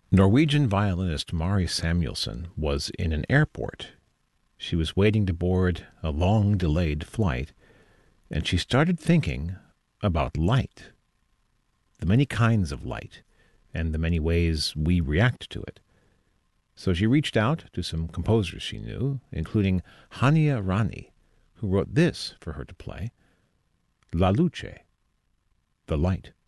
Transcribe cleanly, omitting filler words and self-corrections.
Norwegian violinist Mari Samuelson was in an airport. She was waiting to board a long-delayed flight, and she started thinking about light, the many kinds of light, and the many ways we react to it. So she reached out to some composers she knew, including Hania Rani, who wrote this for her to play, La Luce, the light.